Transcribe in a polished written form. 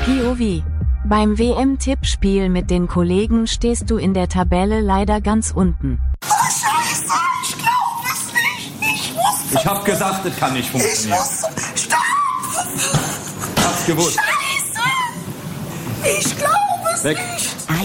POV. Beim WM-Tippspiel mit den Kollegen stehst du in der Tabelle leider ganz unten. Scheiße, ich glaub es nicht. Ich hab gesagt, es kann nicht funktionieren. Stopp! Hab's gewusst. Scheiße! Ich glaub es Weg. nicht.